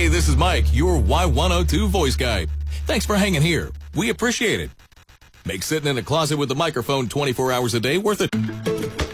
Hey, this is Mike, your Y102 voice guy. Thanks for hanging here. We appreciate it. Make sitting in a closet with the microphone 24 hours a day worth it.